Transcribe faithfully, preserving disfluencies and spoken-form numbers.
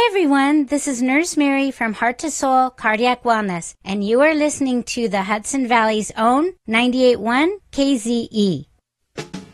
everyone, this is Nurse Mary from Heart to Soul Cardiac Wellness, and you are listening to the Hudson Valley's own ninety-eight point one K Z E.